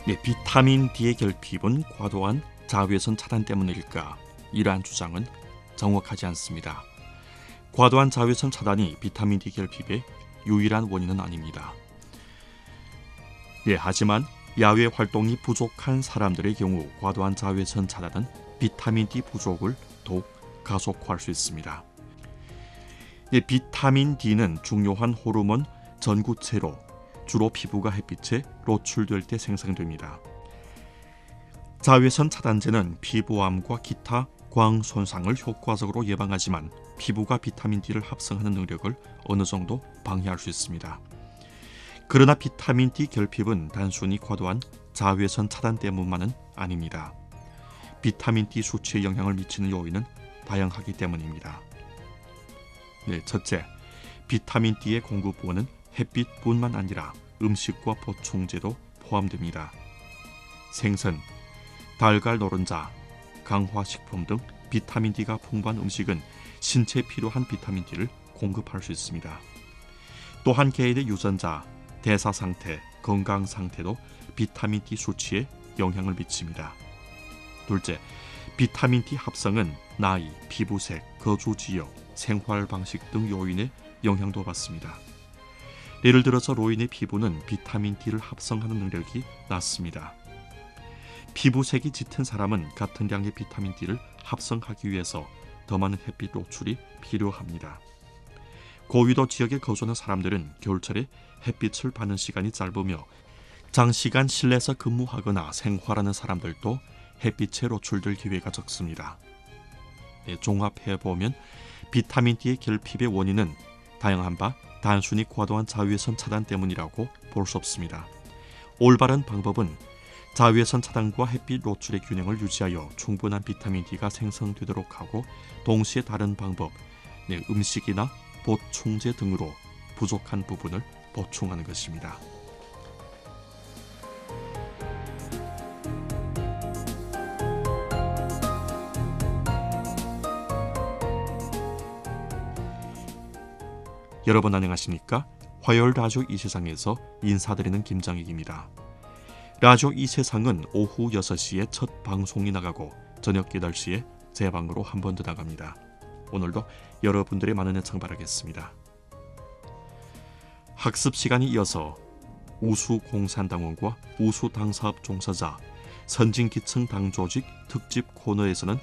비타민 D의 결핍은 과도한 자외선 차단 때문일까? 이러한 주장은 정확하지 않습니다. 과도한 자외선 차단이 비타민 D 결핍의 유일한 원인은 아닙니다. 하지만 야외 활동이 부족한 사람들의 경우 과도한 자외선 차단은 비타민 D 부족을 더욱 가속화할 수 있습니다. 비타민 D는 중요한 호르몬 전구체로 주로 피부가 햇빛에 노출될 때 생성됩니다. 자외선 차단제는 피부암과 기타 광 손상을 효과적으로 예방하지만 피부가 비타민 D를 합성하는 능력을 어느 정도 방해할 수 있습니다. 그러나 비타민 D 결핍은 단순히 과도한 자외선 차단 때문만은 아닙니다. 비타민 D 수치에 영향을 미치는 요인은 다양하기 때문입니다. 첫째, 비타민 D의 공급원은 햇빛뿐만 아니라 음식과 보충제도 포함됩니다. 생선, 달걀 노른자, 강화식품 등 비타민 D가 풍부한 음식은 신체에 필요한 비타민 D를 공급할 수 있습니다. 또한 개인의 유전자, 대사 상태, 건강 상태도 비타민 D 수치에 영향을 미칩니다. 둘째, 비타민 D 합성은 나이, 피부색, 거주 지역, 생활 방식 등 요인의 영향도 받습니다. 예를 들어서 노인의 피부는 비타민 D를 합성하는 능력이 낮습니다. 피부색이 짙은 사람은 같은 양의 비타민 D를 합성하기 위해서 더 많은 햇빛 노출이 필요합니다. 고위도 지역에 거주하는 사람들은 겨울철에 햇빛을 받는 시간이 짧으며 장시간 실내에서 근무하거나 생활하는 사람들도 햇빛에 노출될 기회가 적습니다. 종합해보면 비타민 D의 결핍의 원인은 다양한 바 단순히 과도한 자외선 차단 때문이라고 볼 수 없습니다. 올바른 방법은 자외선 차단과 햇빛 노출의 균형을 유지하여 충분한 비타민 D가 생성되도록 하고 동시에 다른 방법, 음식이나 보충제 등으로 부족한 부분을 보충하는 것입니다. 여러분 안녕하십니까? 화요일 라디오 이 세상에서 인사드리는 김장익입니다. 라디오 이 세상은 오후 6시에 첫 방송이 나가고 저녁 8시에 재방으로 한 번 더 나갑니다. 오늘도 여러분들의 많은 애청 바라겠습니다. 학습 시간이 이어서 우수공산당원과 우수당사업 종사자, 선진기층 당조직 특집 코너에서는